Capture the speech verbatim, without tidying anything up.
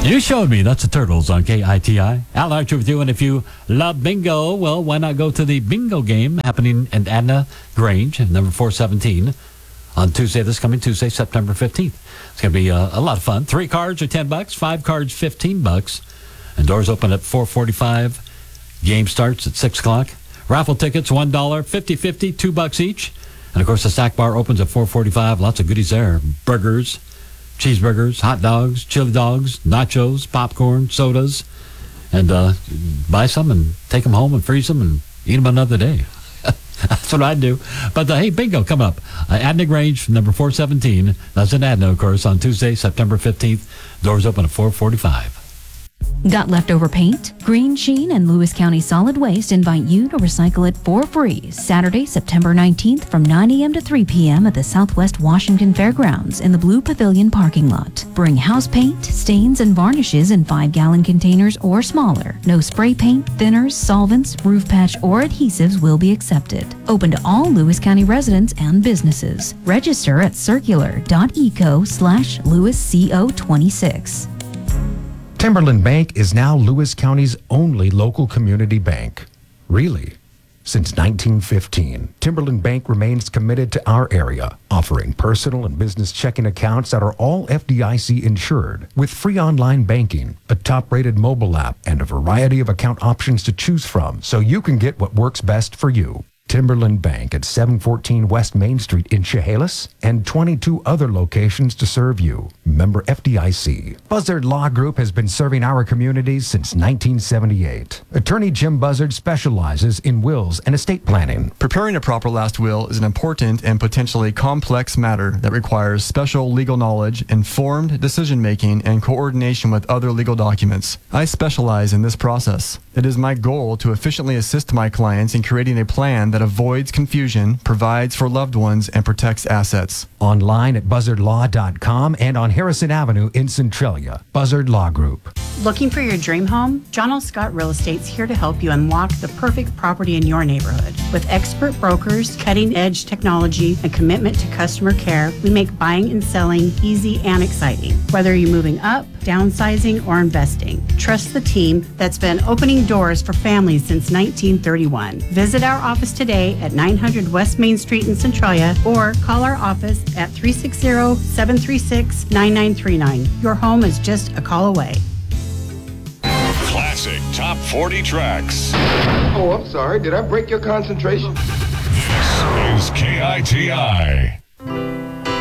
You showed me. That's the Turtles on K I T I. Al Archer with you. And if you love bingo, well, why not go to the bingo game happening in Adna Grange, number four seventeen, on Tuesday, this coming Tuesday, September fifteenth. It's going to be a, a lot of fun. Three cards are ten bucks, five cards fifteen bucks. And doors open at four forty-five. Game starts at six o'clock. Raffle tickets, one dollar, fifty fifty, two bucks each. And, of course, the snack bar opens at four forty-five. Lots of goodies there. Burgers, cheeseburgers, hot dogs, chili dogs, nachos, popcorn, sodas. And uh, buy some and take them home and freeze them and eat them another day. That's what I do. But, uh, hey, bingo, come up. Uh, Adna Grange, number four seventeen. That's in Adna, of course, on Tuesday, September fifteenth. Doors open at four forty-five. Got leftover paint? Green Sheen and Lewis County Solid Waste invite you to recycle it for free Saturday, September nineteenth from nine a.m. to three p.m. at the Southwest Washington Fairgrounds in the Blue Pavilion parking lot. Bring house paint, stains, and varnishes in five-gallon containers or smaller. No spray paint, thinners, solvents, roof patch, or adhesives will be accepted. Open to all Lewis County residents and businesses. Register at circular.eco slash Lewis CO twenty-six. Timberland Bank is now Lewis County's only local community bank. Really? Since nineteen fifteen, Timberland Bank remains committed to our area, offering personal and business checking accounts that are all F D I C insured, with free online banking, a top-rated mobile app, and a variety of account options to choose from, so you can get what works best for you. Timberland Bank at seven fourteen West Main Street in Chehalis, and twenty-two other locations to serve you. Member F D I C. Buzzard Law Group has been serving our communities since nineteen seventy-eight. Attorney Jim Buzzard specializes in wills and estate planning. Preparing a proper last will is an important and potentially complex matter that requires special legal knowledge, informed decision-making, and coordination with other legal documents. I specialize in this process. It is my goal to efficiently assist my clients in creating a plan that avoids confusion, provides for loved ones, and protects assets. Online at buzzard law dot com and on Harrison Avenue in Centralia. Buzzard Law Group. Looking for your dream home? John L. Scott Real Estate's here to help you unlock the perfect property in your neighborhood. With expert brokers, cutting-edge technology, and commitment to customer care, we make buying and selling easy and exciting. Whether you're moving up, downsizing, or investing, trust the team that's been opening doors for families since nineteen thirty-one. Visit our office today at nine hundred West Main Street in Centralia or call our office at three six zero, seven three six, nine nine three nine. Your home is just a call away. Classic Top forty Tracks. Oh, I'm sorry. Did I break your concentration? This is K I T I.